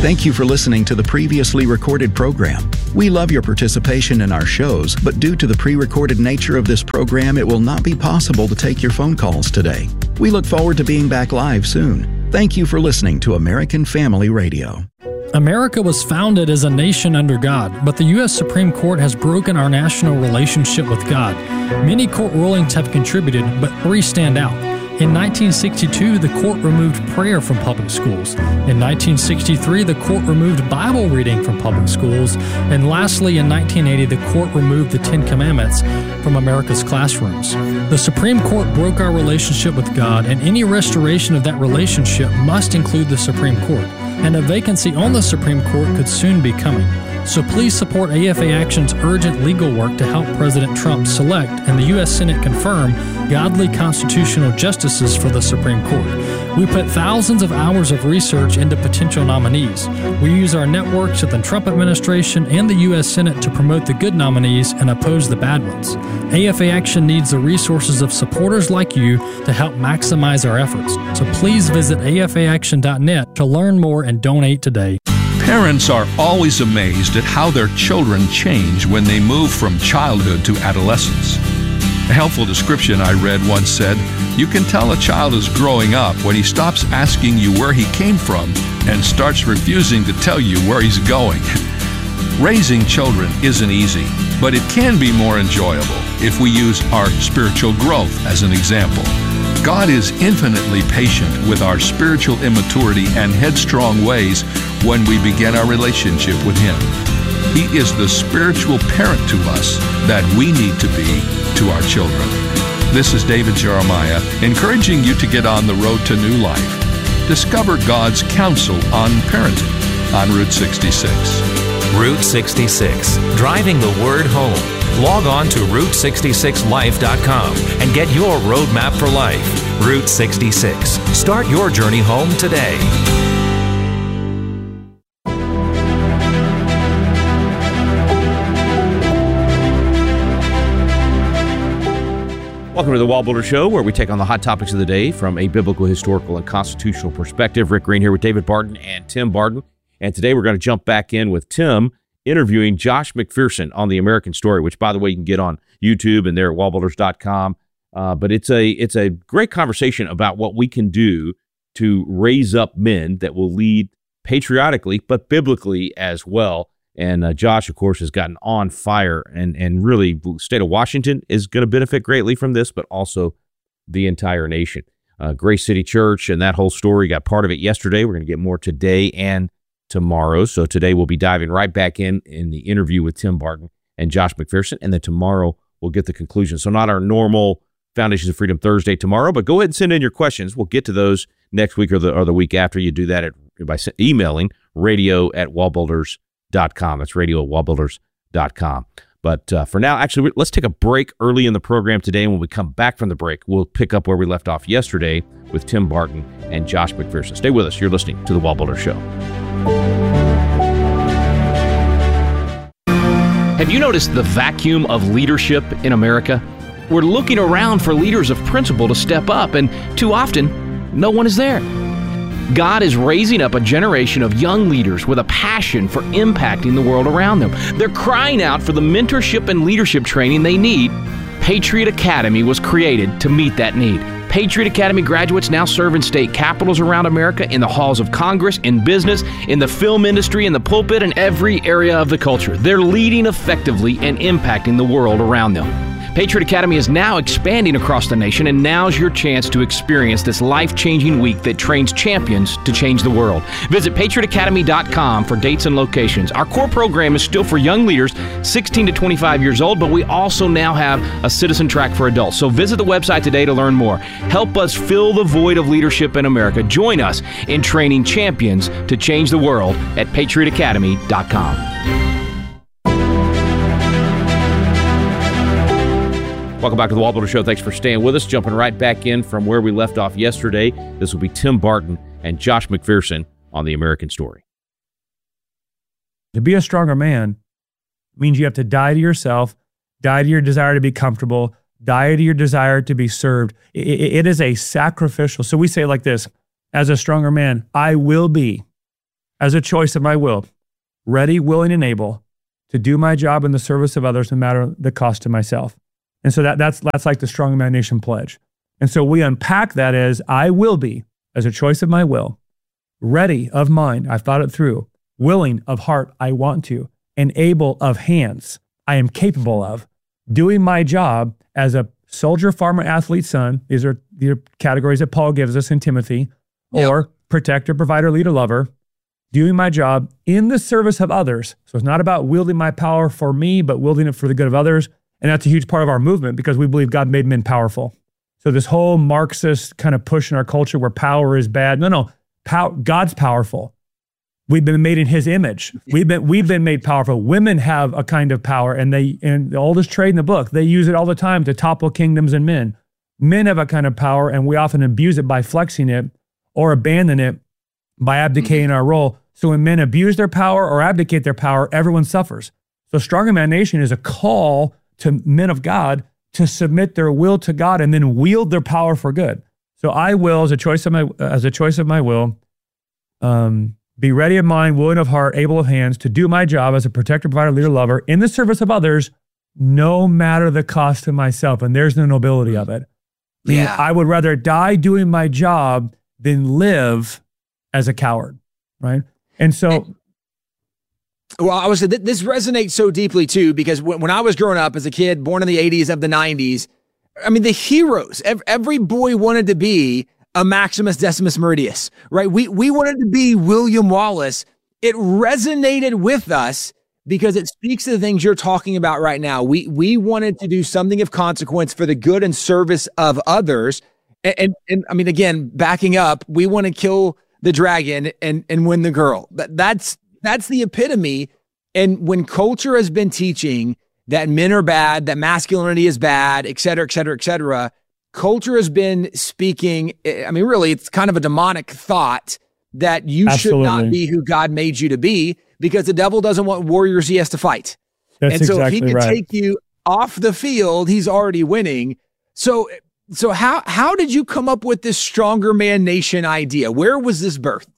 Thank you for listening to the previously recorded program. We love your participation in our shows, but due to the pre-recorded nature of this program, it will not be possible to take your phone calls today. We look forward to being back live soon. Thank you for listening to American Family Radio. America was founded as a nation under God, but the U.S. Supreme Court has broken our national relationship with God. Many court rulings have contributed, but three stand out. In 1962, the court removed prayer from public schools. In 1963, the court removed Bible reading from public schools. And lastly, in 1980, the court removed the Ten Commandments from America's classrooms. The Supreme Court broke our relationship with God, and any restoration of that relationship must include the Supreme Court. And a vacancy on the Supreme Court could soon be coming. So please support AFA Action's urgent legal work to help President Trump select and the U.S. Senate confirm godly constitutional justices for the Supreme Court. We put thousands of hours of research into potential nominees. We use our networks at the Trump administration and the U.S. Senate to promote the good nominees and oppose the bad ones. AFA Action needs the resources of supporters like you to help maximize our efforts. So please visit afaaction.net to learn more and donate today. Parents are always amazed at how their children change when they move from childhood to adolescence. A helpful description I read once said, "You can tell a child is growing up when he stops asking you where he came from and starts refusing to tell you where he's going." Raising children isn't easy, but it can be more enjoyable if we use our spiritual growth as an example. God is infinitely patient with our spiritual immaturity and headstrong ways when we begin our relationship with Him. He is the spiritual parent to us that we need to be to our children. This is David Jeremiah, encouraging you to get on the road to new life. Discover God's counsel on parenting on Route 66. Route 66, driving the word home. Log on to Route66Life.com and get your roadmap for life. Route 66. Start your journey home today. Welcome to the Wall Builder Show, where we take on the hot topics of the day from a biblical, historical, and constitutional perspective. Rick Green here with David Barton and Tim Barton. And today we're going to jump back in with Tim interviewing Josh McPherson on The American Story, which, by the way, you can get on YouTube and there at wallbuilders.com. But it's a great conversation about what we can do to raise up men that will lead patriotically, but biblically as well. And Josh, of course, has gotten on fire, and really the state of Washington is going to benefit greatly from this, but also the entire nation. Grace City Church and that whole story, got part of it yesterday. We're going to get more today and tomorrow. So today we'll be diving right back in the interview with Tim Barton and Josh McPherson, and then tomorrow we'll get the conclusion. So not our normal Foundations of Freedom Thursday tomorrow, but go ahead and send in your questions. We'll get to those next week or the week after. You do that by emailing radio@wallbuilders.com. That's radio@wallbuilders.com. But for now, actually, let's take a break early in the program today, and when we come back from the break, we'll pick up where we left off yesterday with Tim Barton and Josh McPherson. Stay with us. You're listening to The Wall Builder Show. Have you noticed the vacuum of leadership in America? We're looking around for leaders of principle to step up, and too often, no one is there. God is raising up a generation of young leaders with a passion for impacting the world around them. They're crying out for the mentorship and leadership training they need. Patriot Academy was created to meet that need. Patriot Academy graduates now serve in state capitals around America, in the halls of Congress, in business, in the film industry, in the pulpit, and every area of the culture. They're leading effectively and impacting the world around them. Patriot Academy is now expanding across the nation, and now's your chance to experience this life-changing week that trains champions to change the world. Visit patriotacademy.com for dates and locations. Our core program is still for young leaders 16 to 25 years old, but we also now have a citizen track for adults. So visit the website today to learn more. Help us fill the void of leadership in America. Join us in training champions to change the world at patriotacademy.com. Welcome back to the Wall Builder Show. Thanks for staying with us. Jumping right back in from where we left off yesterday. This will be Tim Barton and Josh McPherson on The American Story. To be a stronger man means you have to die to yourself, die to your desire to be comfortable, die to your desire to be served. It is a sacrificial. So we say like this, as a stronger man, I will be as a choice of my will, ready, willing, and able to do my job in the service of others, no matter the cost to myself. And so that's like the Strong Man Nation pledge. And so we unpack that as I will be, as a choice of my will, ready of mind, I've thought it through, willing of heart, I want to, and able of hands, I am capable of, doing my job as a soldier, farmer, athlete, son. These are the categories that Paul gives us in Timothy, or protector, provider, leader, lover, doing my job in the service of others. So it's not about wielding my power for me, but wielding it for the good of others. And that's a huge part of our movement because we believe God made men powerful. So this whole Marxist kind of push in our culture where power is bad. No, God's powerful. We've been made in his image. We've been made powerful. Women have a kind of power, and the oldest trade in the book, they use it all the time to topple kingdoms and men. Men have a kind of power, and we often abuse it by flexing it or abandon it by abdicating our role. So when men abuse their power or abdicate their power, everyone suffers. So Stronger Man Nation is a call to men of God to submit their will to God and then wield their power for good. So I will, as a choice of my will, be ready of mind, willing of heart, able of hands to do my job as a protector, provider, leader, lover in the service of others, no matter the cost to myself. And there's the nobility of it. Yeah. I would rather die doing my job than live as a coward, right? And so... Well, this resonates so deeply too, because when I was growing up as a kid, born in the 80s of the 90s, I mean, the heroes, every boy wanted to be a Maximus Decimus Meridius, right? We wanted to be William Wallace. It resonated with us because it speaks to the things you're talking about right now. We wanted to do something of consequence for the good and service of others. And I mean, again, backing up, we want to kill the dragon and win the girl. That's the epitome. And when culture has been teaching that men are bad, that masculinity is bad, et cetera, et cetera, et cetera, culture has been speaking. I mean, really, it's kind of a demonic thought that you should not be who God made you to be, because the devil doesn't want warriors he has to fight. That's and so exactly if he can right. take you off the field, he's already winning. So how did you come up with this Stronger Man Nation idea? Where was this birthed?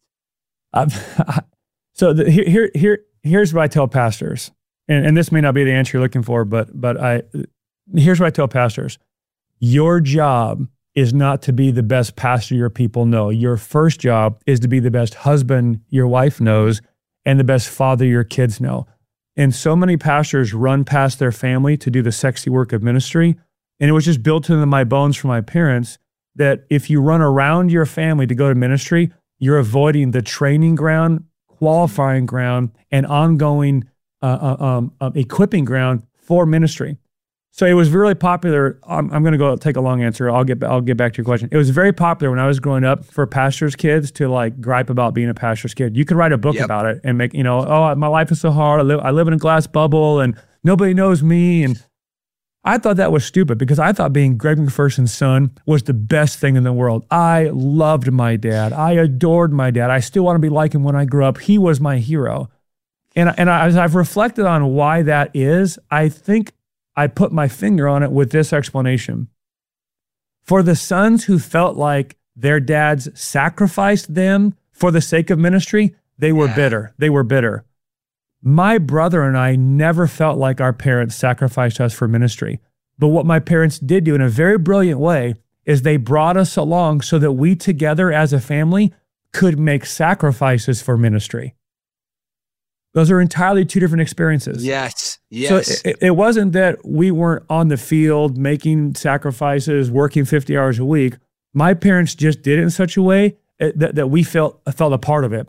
Here's what I tell pastors, and this may not be the answer you're looking for, but here's what I tell pastors. Your job is not to be the best pastor your people know. Your first job is to be the best husband your wife knows and the best father your kids know. And so many pastors run past their family to do the sexy work of ministry. And it was just built into my bones from my parents that if you run around your family to go to ministry, you're avoiding the training ground, qualifying ground, and ongoing equipping ground for ministry. So it was really popular. I'm going to go take a long answer. I'll get back to your question. It was very popular when I was growing up for pastors' kids to like gripe about being a pastor's kid. You could write a book about it and make, oh, my life is so hard. I live in a glass bubble and nobody knows me. And I thought that was stupid because I thought being Greg McPherson's son was the best thing in the world. I loved my dad. I adored my dad. I still want to be like him when I grow up. He was my hero. And as I've reflected on why that is, I think I put my finger on it with this explanation. For the sons who felt like their dads sacrificed them for the sake of ministry, they were bitter. They were bitter. My brother and I never felt like our parents sacrificed us for ministry. But what my parents did do in a very brilliant way is they brought us along so that we together as a family could make sacrifices for ministry. Those are entirely two different experiences. Yes. So it wasn't that we weren't on the field making sacrifices, working 50 hours a week. My parents just did it in such a way that we felt a part of it.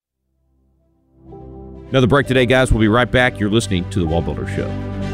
Another break today, guys. We'll be right back. You're listening to The Wall Builder Show.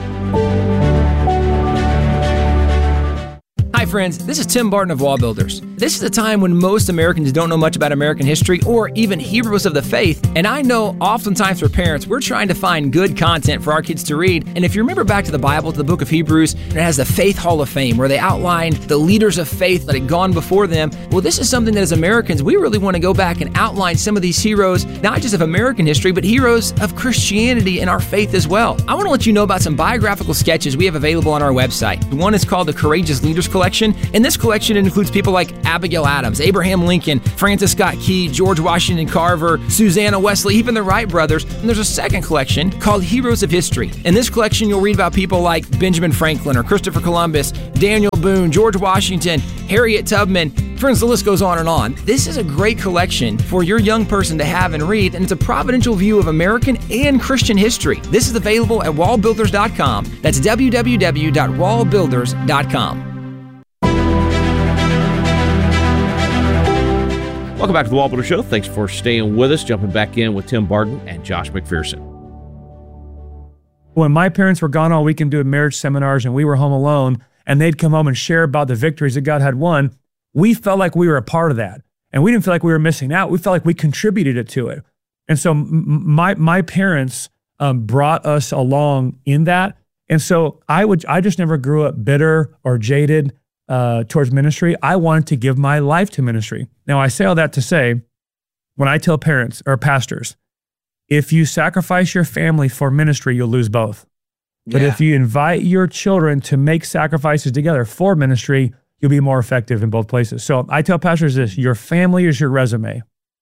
Hi friends, this is Tim Barton of Wall Builders. This is a time when most Americans don't know much about American history or even heroes of the faith, and I know oftentimes for parents, we're trying to find good content for our kids to read, and if you remember back to the Bible, to the book of Hebrews, it has the Faith Hall of Fame, where they outlined the leaders of faith that had gone before them. Well, this is something that as Americans, we really want to go back and outline some of these heroes, not just of American history, but heroes of Christianity and our faith as well. I want to let you know about some biographical sketches we have available on our website. One is called the Courageous Leaders Collection, collection. And this collection includes people like Abigail Adams, Abraham Lincoln, Francis Scott Key, George Washington Carver, Susanna Wesley, even the Wright brothers. And there's a second collection called Heroes of History. In this collection, you'll read about people like Benjamin Franklin or Christopher Columbus, Daniel Boone, George Washington, Harriet Tubman. Friends, the list goes on and on. This is a great collection for your young person to have and read, and it's a providential view of American and Christian history. This is available at wallbuilders.com. That's www.wallbuilders.com. Welcome back to the Wall Builder Show. Thanks for staying with us. Jumping back in with Tim Barton and Josh McPherson. When my parents were gone all weekend doing marriage seminars and we were home alone and they'd come home and share about the victories that God had won, we felt like we were a part of that. And we didn't feel like we were missing out. We felt like we contributed to it. And so my parents brought us along in that. And so I just never grew up bitter or jaded towards ministry. I wanted to give my life to ministry. Now, I say all that to say, when I tell parents or pastors, if you sacrifice your family for ministry, you'll lose both. But if you invite your children to make sacrifices together for ministry, you'll be more effective in both places. So I tell pastors this, your family is your resume.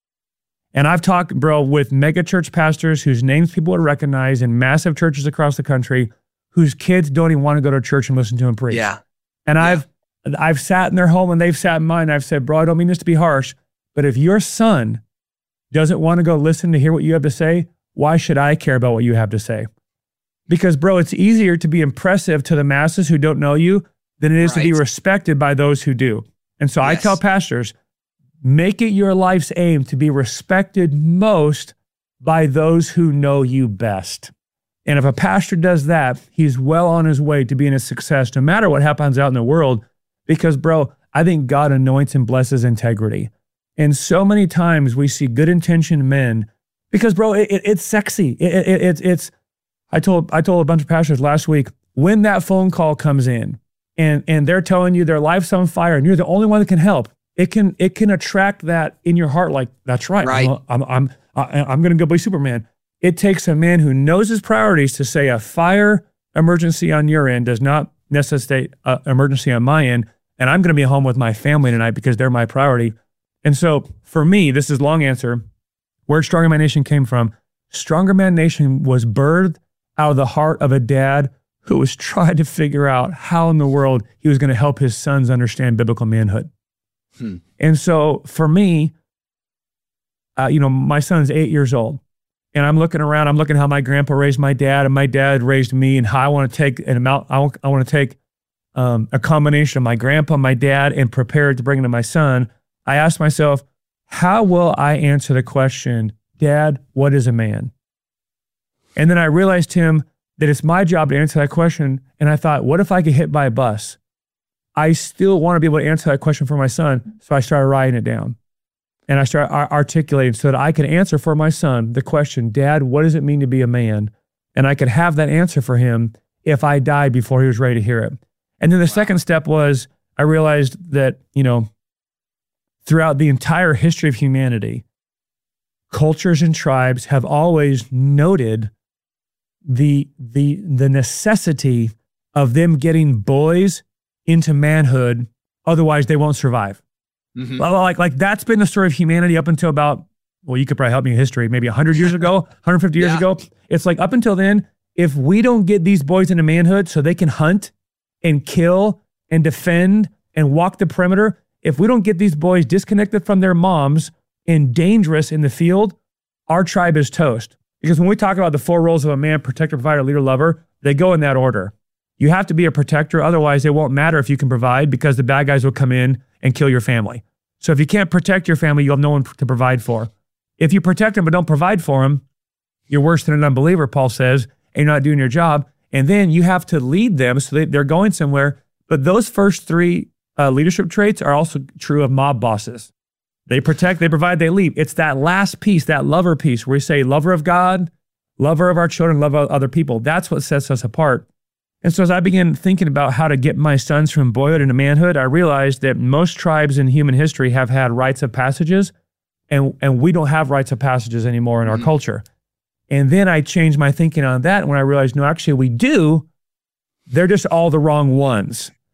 And I've talked, bro, with mega church pastors whose names people would recognize in massive churches across the country, whose kids don't even want to go to church and listen to him preach. Yeah. And I've sat in their home and they've sat in mine. I've said, bro, I don't mean this to be harsh, but if your son doesn't want to go listen to hear what you have to say, why should I care about what you have to say? Because, bro, it's easier to be impressive to the masses who don't know you than it is to be respected by those who do. And so I tell pastors, make it your life's aim to be respected most by those who know you best. And if a pastor does that, he's well on his way to being a success, no matter what happens out in the world. Because, bro, I think God anoints and blesses integrity. And so many times we see good-intentioned men, because, bro, it's sexy. It's. I told a bunch of pastors last week, when that phone call comes in and they're telling you their life's on fire and you're the only one that can help, it can attract that in your heart. Like, that's right. I'm going to go be Superman. It takes a man who knows his priorities to say a fire emergency on your end does not necessitate an emergency on my end, and I'm going to be home with my family tonight because they're my priority. And so for me, this is a long answer, where Stronger Man Nation came from. Stronger Man Nation was birthed out of the heart of a dad who was trying to figure out how in the world he was going to help his sons understand biblical manhood. And so for me, my son's 8 years old. And I'm looking around, I'm looking how my grandpa raised my dad and my dad raised me and how I want to take an amount, I want to take a combination of my grandpa, my dad, and prepare it to bring it to my son. I asked myself, how will I answer the question, Dad, what is a man? And then I realized, Tim, that it's my job to answer that question. And I thought, what if I get hit by a bus? I still want to be able to answer that question for my son. So I started writing it down. And I started articulating so that I could answer for my son the question, Dad, what does it mean to be a man? And I could have that answer for him if I died before he was ready to hear it. And then the second step was I realized that, throughout the entire history of humanity, cultures and tribes have always noted the necessity of them getting boys into manhood, otherwise they won't survive. Mm-hmm. Like that's been the story of humanity up until about, well, you could probably help me in history, maybe 100 years ago, 150 years ago. It's like up until then, if we don't get these boys into manhood so they can hunt and kill and defend and walk the perimeter, if we don't get these boys disconnected from their moms and dangerous in the field, our tribe is toast. Because when we talk about the four roles of a man, protector, provider, leader, lover, they go in that order. You have to be a protector, otherwise it won't matter if you can provide, because the bad guys will come in and kill your family. So if you can't protect your family, you'll have no one to provide for. If you protect them but don't provide for them, you're worse than an unbeliever, Paul says, and you're not doing your job. And then you have to lead them so they're going somewhere. But those first three leadership traits are also true of mob bosses. They protect, they provide, they lead. It's that last piece, that lover piece, where we say lover of God, lover of our children, love of other people. That's what sets us apart. And so as I began thinking about how to get my sons from boyhood into manhood, I realized that most tribes in human history have had rites of passages, and we don't have rites of passages anymore in our culture. And then I changed my thinking on that when I realized, no, actually we do. They're just all the wrong ones.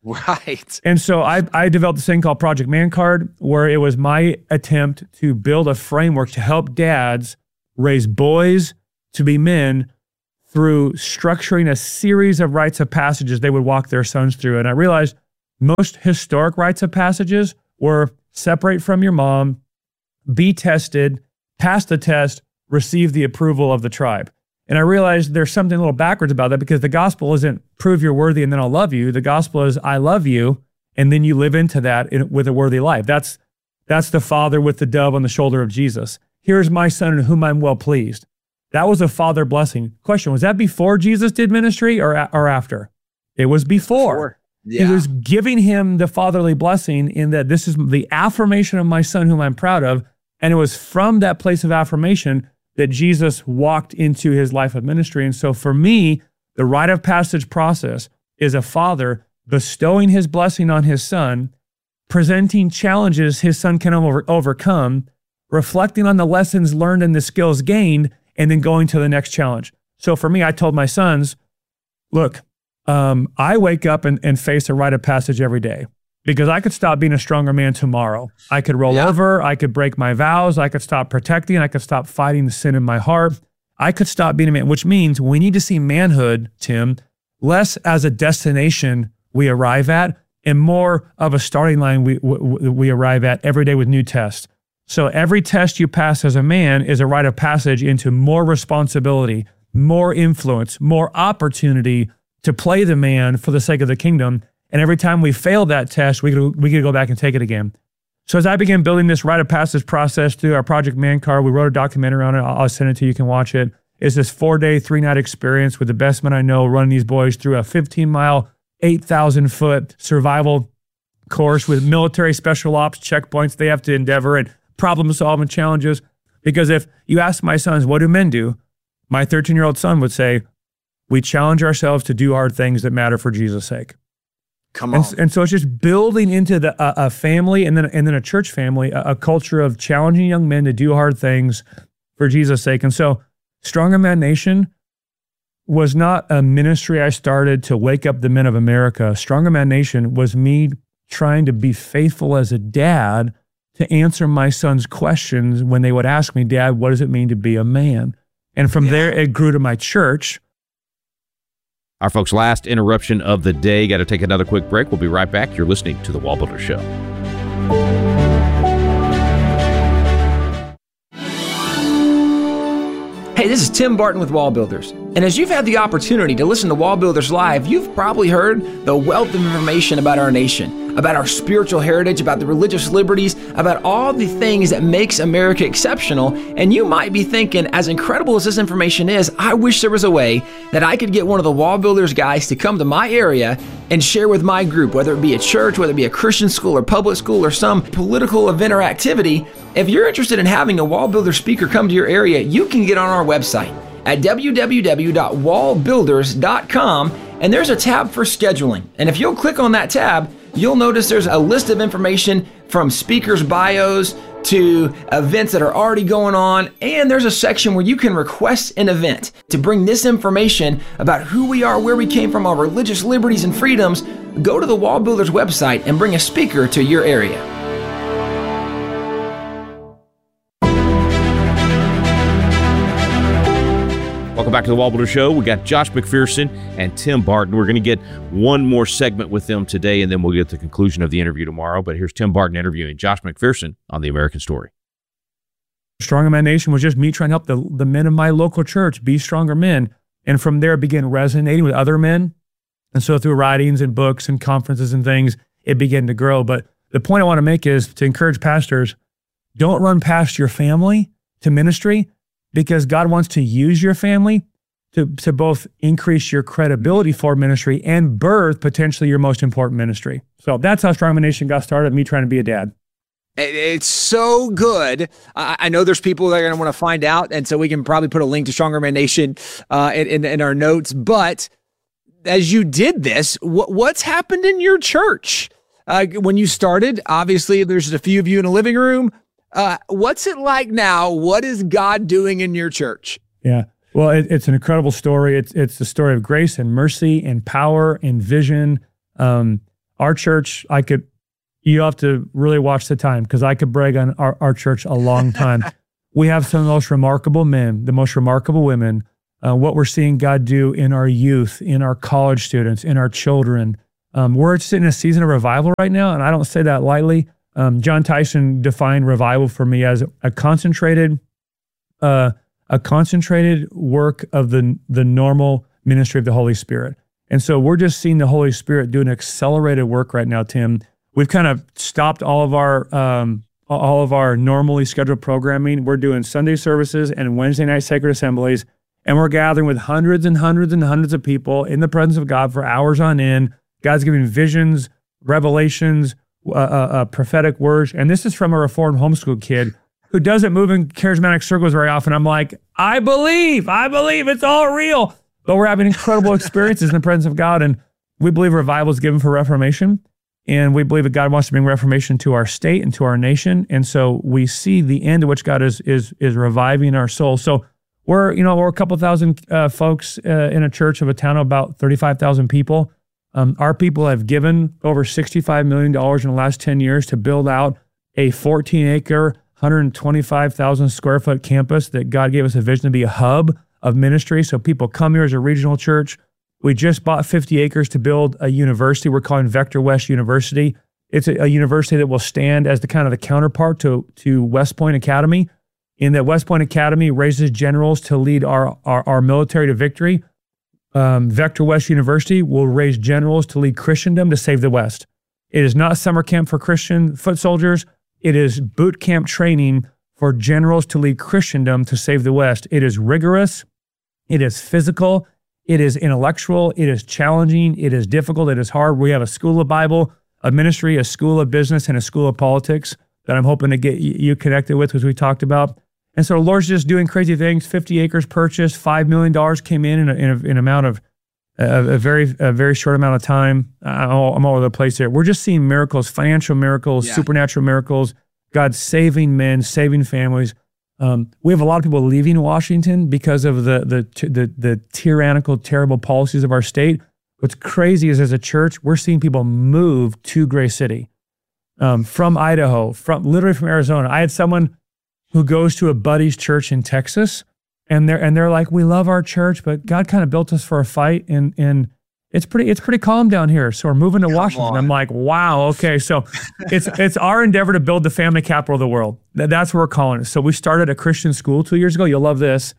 Right. And so I developed this thing called Project Man Card, where it was my attempt to build a framework to help dads raise boys to be men through structuring a series of rites of passages they would walk their sons through. And I realized most historic rites of passages were separate from your mom, be tested, pass the test, receive the approval of the tribe. And I realized there's something a little backwards about that, because the gospel isn't prove you're worthy and then I'll love you. The gospel is I love you, and then you live into that with a worthy life. That's the father with the dove on the shoulder of Jesus. Here's my son in whom I'm well pleased. That was a father blessing. Question, was that before Jesus did ministry or after? It was before. Yeah. It was giving him the fatherly blessing in that this is the affirmation of my son whom I'm proud of. And it was from that place of affirmation that Jesus walked into his life of ministry. And so for me, the rite of passage process is a father bestowing his blessing on his son, presenting challenges his son can overcome, reflecting on the lessons learned and the skills gained, and then going to the next challenge. So for me, I told my sons, look, I wake up and face a rite of passage every day, because I could stop being a stronger man tomorrow. I could roll over, I could break my vows, I could stop protecting, I could stop fighting the sin in my heart. I could stop being a man, which means we need to see manhood, Tim, less as a destination we arrive at and more of a starting line we arrive at every day with new tests. So every test you pass as a man is a rite of passage into more responsibility, more influence, more opportunity to play the man for the sake of the kingdom. And every time we fail that test, we could go back and take it again. So as I began building this rite of passage process through our Project Man Card, we wrote a documentary on it. I'll send it to you. You can watch it. It's this 4-day, 3-night experience with the best men I know running these boys through a 15-mile, 8,000-foot survival course with military special ops checkpoints they have to endeavor and problem-solving challenges. Because if you ask my sons, what do men do? My 13-year-old son would say, we challenge ourselves to do hard things that matter for Jesus' sake. Come on. And so it's just building into a family and then a church family, a culture of challenging young men to do hard things for Jesus' sake. And so Stronger Man Nation was not a ministry I started to wake up the men of America. Stronger Man Nation was me trying to be faithful as a dad to answer my son's questions when they would ask me, Dad, what does it mean to be a man? And from there, it grew to my church. Our folks, last interruption of the day. Got to take another quick break. We'll be right back. You're listening to The Wall Builder Show. Hey, this is Tim Barton with Wall Builders. And as you've had the opportunity to listen to Wall Builders Live, you've probably heard the wealth of information about our nation, about our spiritual heritage, about the religious liberties, about all the things that makes America exceptional. And you might be thinking, as incredible as this information is, I wish there was a way that I could get one of the Wall Builders guys to come to my area and share with my group, whether it be a church, whether it be a Christian school or public school or some political event or activity. If you're interested in having a Wall Builder speaker come to your area, you can get on our website at www.wallbuilders.com, and there's a tab for scheduling. And if you'll click on that tab, you'll notice there's a list of information from speakers' bios to events that are already going on, and there's a section where you can request an event to bring this information about who we are, where we came from, our religious liberties and freedoms. Go to the Wall Builders website and bring a speaker to your area. Welcome back to the Wall Builder Show. We got Josh McPherson and Tim Barton. We're going to get one more segment with them today, and then we'll get the conclusion of the interview tomorrow. But here's Tim Barton interviewing Josh McPherson on The American Story. Stronger Man Nation was just me trying to help the men of my local church be stronger men. And from there, began resonating with other men. And so through writings and books and conferences and things, it began to grow. But the point I want to make is to encourage pastors, don't run past your family to ministry, because God wants to use your family to both increase your credibility for ministry and birth potentially your most important ministry. So that's how Stronger Man Nation got started, me trying to be a dad. It's so good. I know there's people that are going to want to find out, and so we can probably put a link to Stronger Man Nation in our notes. But as you did this, what's happened in your church? When you started, obviously there's just a few of you in a living room. What's it like now? What is God doing in your church? Yeah. Well, it's an incredible story. It's the story of grace and mercy and power and vision. I'll Our church, you have to really watch the time because I could brag on our church a long time. We have some of the most remarkable men, the most remarkable women. What we're seeing God do in our youth, in our college students, in our children. We're in a season of revival right now, and I don't say that lightly. John Tyson defined revival for me as a concentrated work of the normal ministry of the Holy Spirit. And so we're just seeing the Holy Spirit do an accelerated work right now, Tim. We've kind of stopped all of our normally scheduled programming. We're doing Sunday services and Wednesday night sacred assemblies, and we're gathering with hundreds and hundreds and hundreds of people in the presence of God for hours on end. God's giving visions, revelations, prophetic words. And this is from a Reformed homeschool kid who doesn't move in charismatic circles very often. I'm like, I believe it's all real. But we're having incredible experiences in the presence of God. And we believe revival is given for reformation. And we believe that God wants to bring reformation to our state and to our nation. And so we see the end to which God is reviving our soul. So we're a couple thousand folks in a church of a town of about 35,000 people. Our people have given over $65 million in the last 10 years to build out a 14-acre, 125,000 square foot campus that God gave us a vision to be a hub of ministry. So people come here as a regional church. We just bought 50 acres to build a university we're calling Vector West University. It's a university that will stand as the kind of the counterpart to West Point Academy, in that West Point Academy raises generals to lead our military to victory. Vector West University will raise generals to lead Christendom to save the West. It is not summer camp for Christian foot soldiers. It is boot camp training for generals to lead Christendom to save the West. It is rigorous. It is physical. It is intellectual. It is challenging. It is difficult. It is hard. We have a school of Bible, a ministry, a school of business, and a school of politics that I'm hoping to get you connected with, as we talked about. And so the Lord's just doing crazy things. 50 acres purchased, $5 million came in an amount of a very short amount of time. I'm all over the place here. We're just seeing miracles, financial miracles, supernatural miracles, God saving men, saving families. We have a lot of people leaving Washington because of the tyrannical, terrible policies of our state. What's crazy is, as a church, we're seeing people move to Gray City from Idaho, literally from Arizona. I had someone who goes to a buddy's church in Texas, and they're like, we love our church, but God kind of built us for a fight, and it's pretty calm down here. So we're moving to Washington. I'm like, wow, okay. So it's our endeavor to build the family capital of the world. That's what we're calling it. So we started a Christian school 2 years ago. You'll love this.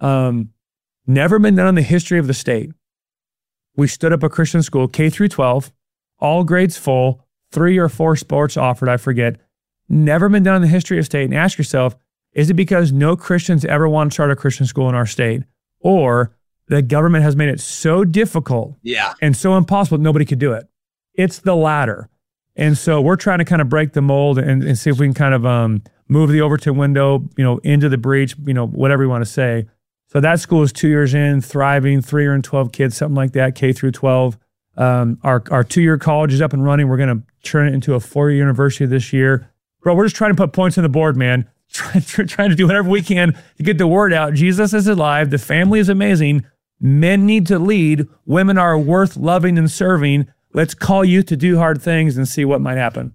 Never been done in the history of the state. We stood up a Christian school, K through 12, all grades full, 3 or 4 sports offered, I forget. Never been done in the history of state. And ask yourself, is it because no Christians ever want to start a Christian school in our state? Or the government has made it so difficult and so impossible that nobody could do it? It's the latter. And so we're trying to kind of break the mold and see if we can kind of move the Overton window, into the breach, whatever you want to say. So that school is 2 years in, thriving, 312 kids, something like that, K through 12. Our 2-year college is up and running. We're going to turn it into a 4-year university this year. Bro, we're just trying to put points on the board, man. Trying to do whatever we can to get the word out. Jesus is alive. The family is amazing. Men need to lead. Women are worth loving and serving. Let's call you to do hard things and see what might happen.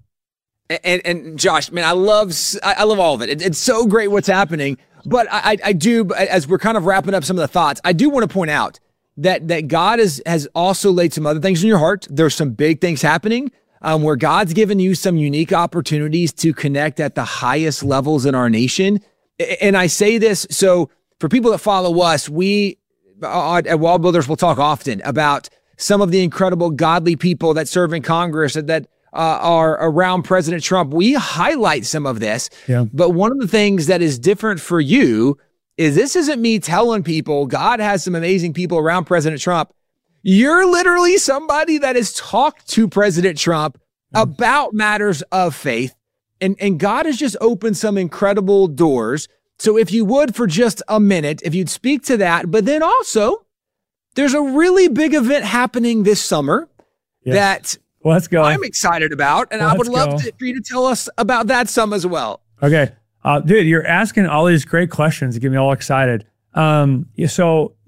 And Josh, man, I love all of it. It's so great what's happening. But I do, as we're kind of wrapping up some of the thoughts, I do want to point out that God has also laid some other things in your heart. There's some big things happening. Where God's given you some unique opportunities to connect at the highest levels in our nation. And I say this, so for people that follow us, we at Wall Builders will talk often about some of the incredible godly people that serve in Congress that are around President Trump. We highlight some of this, but one of the things that is different for you is this isn't me telling people God has some amazing people around President Trump. You're literally somebody that has talked to President Trump about matters of faith, and God has just opened some incredible doors. So if you would, for just a minute, if you'd speak to that, but then also there's a really big event happening this summer that let's go. I'm excited about, and I would love for you to tell us about that some as well. Okay. Dude, you're asking all these great questions to get me all excited. So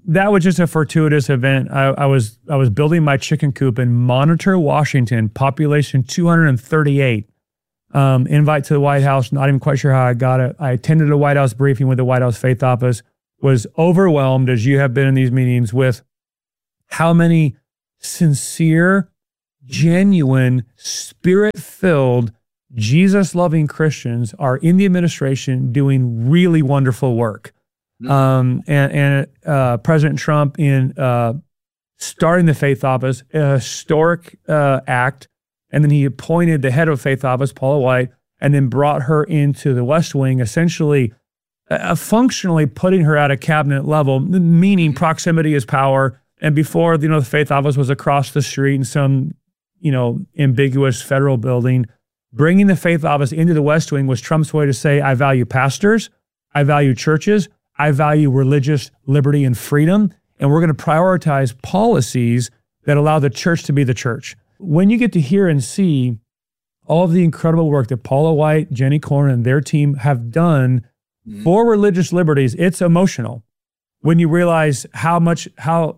that was just a fortuitous event. I was building my chicken coop in Monitor, Washington, population 238. Invite to the White House, not even quite sure how I got it. I attended a White House briefing with the White House Faith Office, was overwhelmed, as you have been in these meetings, with how many sincere, genuine, spirit-filled, Jesus-loving Christians are in the administration doing really wonderful work. And President Trump, in starting the Faith Office, a historic act, and then he appointed the head of Faith Office, Paula White, and then brought her into the West Wing, essentially functionally putting her at a cabinet level, meaning proximity is power. And before, the Faith Office was across the street in some, ambiguous federal building. Bringing the Faith Office into the West Wing was Trump's way to say, I value pastors, I value churches, I value religious liberty and freedom, and we're going to prioritize policies that allow the church to be the church. When you get to hear and see all of the incredible work that Paula White, Jenny Corn, and their team have done for religious liberties, it's emotional. When you realize how much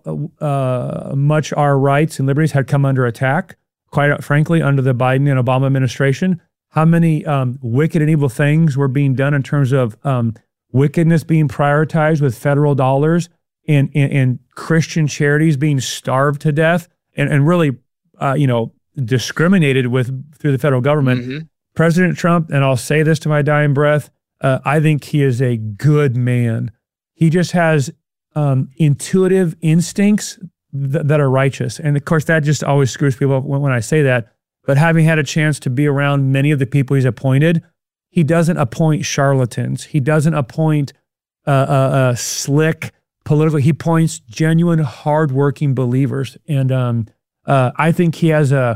our rights and liberties had come under attack, quite frankly, under the Biden and Obama administration, how many wicked and evil things were being done in terms of wickedness being prioritized with federal dollars and Christian charities being starved to death and really, discriminated with through the federal government. President Trump, and I'll say this to my dying breath, I think he is a good man. He just has intuitive instincts that are righteous. And of course, that just always screws people up when I say that. But having had a chance to be around many of the people he's appointed, he doesn't appoint charlatans. He doesn't appoint slick political. He appoints genuine, hardworking believers. And I think he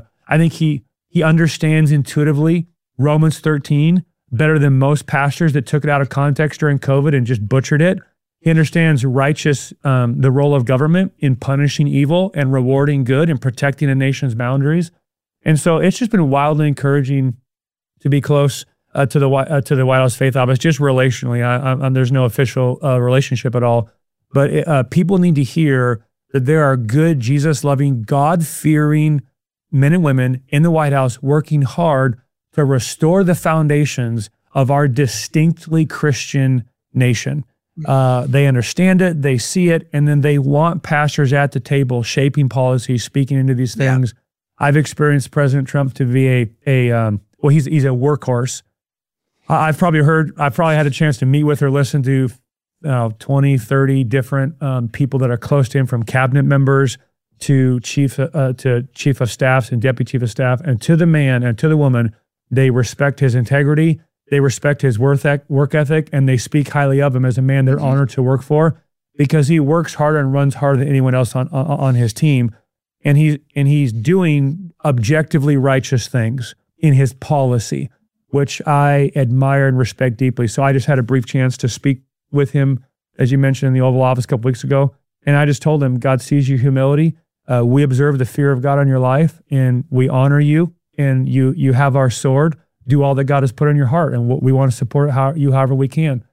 understands intuitively Romans 13 better than most pastors that took it out of context during COVID and just butchered it. He understands the role of government in punishing evil and rewarding good and protecting a nation's boundaries. And so it's just been wildly encouraging to be close to the White House Faith Office, just relationally. There's no official relationship at all. But people need to hear that there are good, Jesus-loving, God-fearing men and women in the White House working hard to restore the foundations of our distinctly Christian nation. They understand it, they see it, and then they want pastors at the table shaping policies, speaking into these things. Yeah. I've experienced President Trump to be he's a workhorse. I've probably had a chance to meet with or listen to 20, 30 different people that are close to him, from cabinet members to chief of staffs and deputy chief of staff, and to the man and to the woman. They respect his integrity, they respect his work ethic, and they speak highly of him as a man they're honored to work for, because he works harder and runs harder than anyone else on his team. And he's doing objectively righteous things in his policy, which I admire and respect deeply. So I just had a brief chance to speak with him, as you mentioned, in the Oval Office a couple weeks ago. And I just told him, God sees your humility. We observe the fear of God in your life, and we honor you, and you have our sword. Do all that God has put in your heart, and we want to support however we can.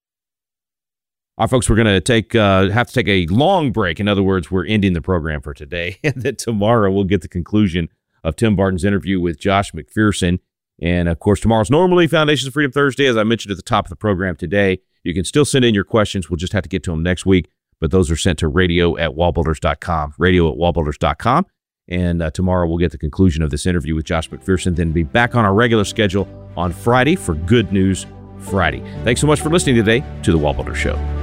All right, folks, we're going to have to take a long break. In other words, we're ending the program for today. And then tomorrow we'll get the conclusion of Tim Barton's interview with Josh McPherson. And, of course, tomorrow's normally Foundations of Freedom Thursday. As I mentioned at the top of the program today, you can still send in your questions. We'll just have to get to them next week. But those are sent to radio@wallbuilders.com, radio@wallbuilders.com. And tomorrow we'll get the conclusion of this interview with Josh McPherson, then be back on our regular schedule on Friday for Good News Friday. Thanks so much for listening today to The Wall Builder Show.